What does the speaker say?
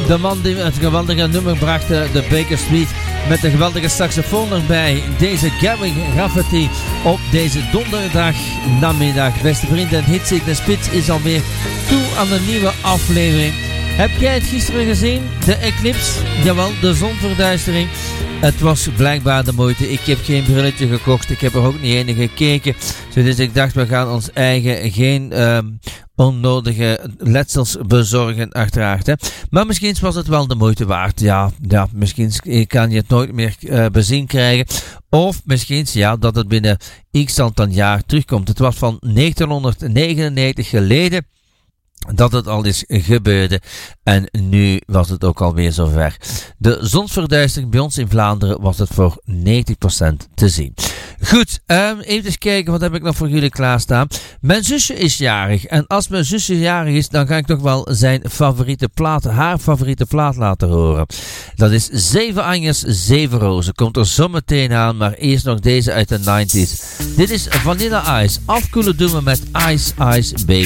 de man die het geweldige nummer bracht, de Baker Street, met de geweldige saxofoon erbij. Deze Gary Rafferty op deze donderdag namiddag. Beste vrienden, Hitseek de Spits is alweer toe aan een nieuwe aflevering. Heb jij het gisteren gezien? De eclipse? Jawel, de zonverduistering. Het was blijkbaar de moeite. Ik heb geen brilletje gekocht. Ik heb er ook niet in gekeken. Dus ik dacht, we gaan ons eigen geen onnodige letsels bezorgen, uiteraard. Hè. Maar misschien was het wel de moeite waard. Ja, misschien kan je het nooit meer bezien krijgen. Of misschien dat het binnen x aantal jaar terugkomt. Het was van 1999 geleden dat het al eens gebeurde. En nu was het ook alweer zover. De zonsverduistering bij ons in Vlaanderen was het voor 90% te zien. Goed, even kijken, wat heb ik nog voor jullie klaarstaan. Mijn zusje is jarig. En als mijn zusje jarig is, dan ga ik toch wel haar favoriete plaat laten horen. Dat is 7 Anjers, 7 Rozen. Komt er zo meteen aan, maar eerst nog deze uit de 90s. Dit is Vanilla Ice. Afkoelen doen we met Ice Ice Baby.